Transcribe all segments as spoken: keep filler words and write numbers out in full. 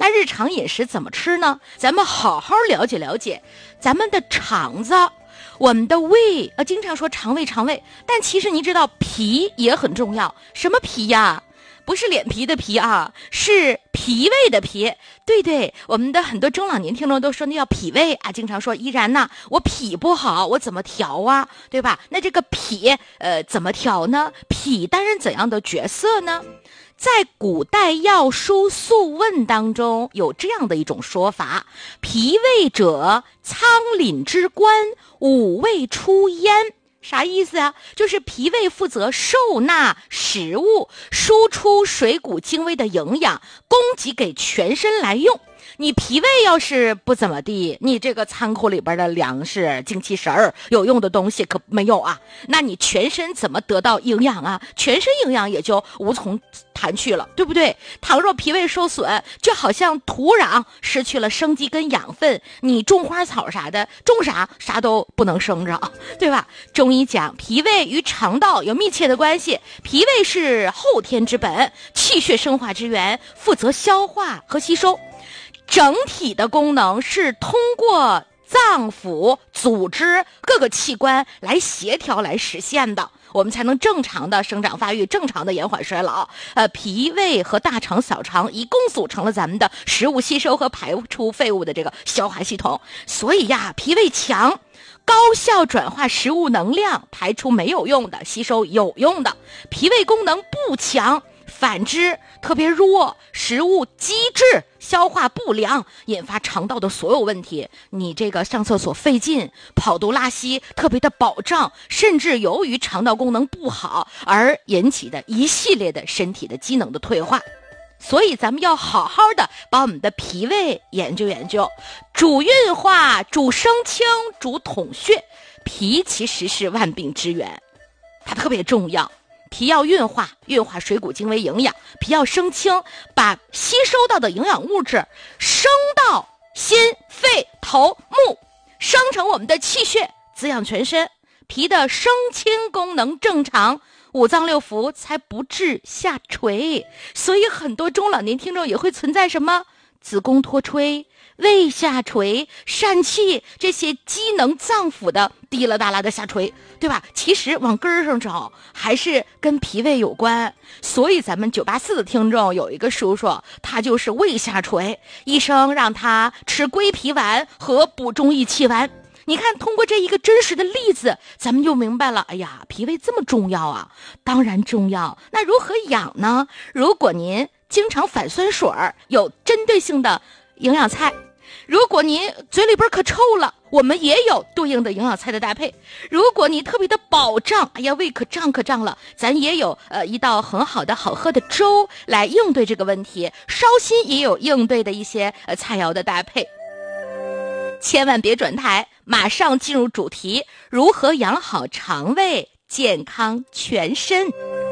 那日常饮食怎么吃呢？咱们好好了解了解咱们的肠子，我们的胃，呃，经常说肠胃肠胃，但其实你知道脾也很重要。什么脾呀？不是脸皮的皮啊，是脾胃的脾。对对，我们的很多中老年听众都说那叫脾胃啊，经常说依然呐，我脾不好，我怎么调啊，对吧？那这个脾呃怎么调呢？脾担任怎样的角色呢？在古代药书素问当中有这样的一种说法：脾胃者，仓廪之官，五味出焉。啥意思啊？就是脾胃负责受纳食物，输出水谷精微的营养，供给给全身来用。你脾胃要是不怎么地，你这个仓库里边的粮食、精气神儿、有用的东西可没有啊，那你全身怎么得到营养啊？全身营养也就无从谈去了，对不对？倘若脾胃受损，就好像土壤失去了生机跟养分，你种花草啥的，种啥啥都不能生长，对吧？中医讲脾胃与肠道有密切的关系，脾胃是后天之本，气血生化之源，负责消化和吸收。整体的功能是通过脏腑、组织各个器官来协调来实现的，我们才能正常的生长发育，正常的延缓衰老。呃，脾胃和大肠、小肠一共组成了咱们的食物吸收和排出废物的这个消化系统。所以呀，脾胃强，高效转化食物能量，排出没有用的，吸收有用的。脾胃功能不强，反之特别弱，食物积滞，消化不良，引发肠道的所有问题。你这个上厕所费劲，跑肚拉稀特别的饱胀，甚至由于肠道功能不好而引起的一系列的身体的机能的退化。所以咱们要好好的把我们的脾胃研究研究，主运化，主升清，主统血。脾其实是万病之源，它特别重要。脾要运化，运化水谷精微营养；脾要升清，把吸收到的营养物质升到心、肺、头、目，生成我们的气血，滋养全身。脾的升清功能正常，五脏六腑才不致下垂。所以很多中老年听众也会存在什么子宫脱垂、胃下垂、疝气，这些机能脏腑的滴啦哒啦的下垂，对吧？其实往根儿上找还是跟脾胃有关。所以咱们九八四的听众有一个叔叔，他就是胃下垂，医生让他吃归脾丸和补中益气丸。你看，通过这一个真实的例子，咱们就明白了，哎呀，脾胃这么重要啊！当然重要。那如何养呢？如果您经常反酸水儿，有针对性的营养菜。如果您嘴里边可臭了，我们也有对应的营养菜的搭配。如果你特别的饱胀，哎呀，胃可胀可胀了，咱也有呃一道很好的好喝的粥来应对这个问题。烧心也有应对的一些呃菜肴的搭配。千万别转台，马上进入主题：如何养好肠胃，健康全身。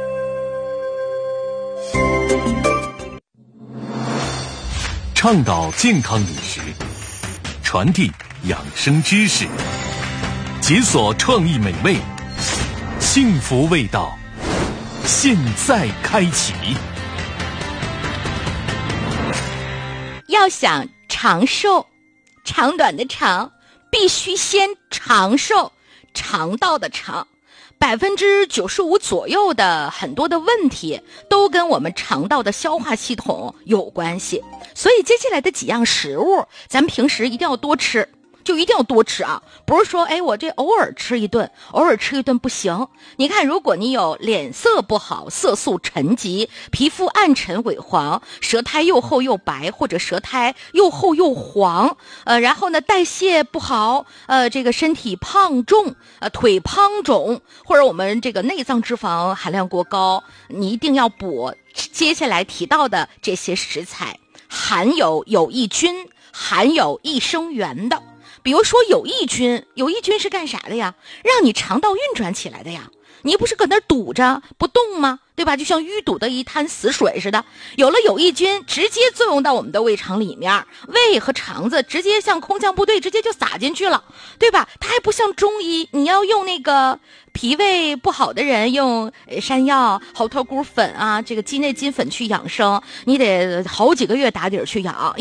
倡导健康饮食，传递养生知识，解锁创意美味，幸福味道，现在开启。 要想长寿，长短的长，必须先长寿，肠道的肠。百分之九十五左右的很多的问题都跟我们肠道的消化系统有关系，所以接下来的几样食物，咱们平时一定要多吃，就一定要多吃啊！不是说，哎，我这偶尔吃一顿，偶尔吃一顿不行。你看，如果你有脸色不好、色素沉积、皮肤暗沉萎黄、舌苔又厚又白，或者舌苔又厚又黄，呃，然后呢代谢不好，呃，这个身体胖重，呃，腿胖肿，或者我们这个内脏脂肪含量过高，你一定要补接下来提到的这些食材，含有有益菌、含有益生元的。比如说有益菌，有益菌是干啥的呀？让你肠道运转起来的呀。你不是搁那儿堵着不动吗？对吧？就像淤堵的一滩死水似的。有了有益菌，直接作用到我们的胃肠里面，胃和肠子直接像空降部队，直接就撒进去了，对吧？它还不像中医，你要用那个脾胃不好的人用山药、猴头菇粉啊，这个鸡内金粉去养生，你得好几个月打底儿去养。